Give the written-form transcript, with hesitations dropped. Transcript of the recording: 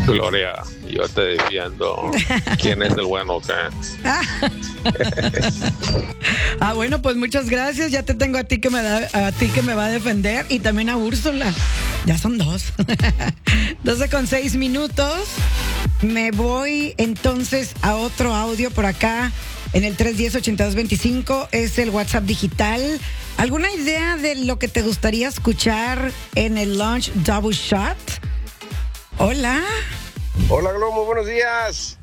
Gloria, yo te defiendo. ¿Quién es el bueno o qué? Bueno, pues muchas gracias. Ya te tengo a ti que me va a defender y también a Úrsula. Ya son dos. 12:06. Me voy entonces a otro audio por acá en el 310-8225. Es el WhatsApp digital. ¿Alguna idea de lo que te gustaría escuchar en el Lunch Double Shot? Hola. Hola, Glo, muy buenos días.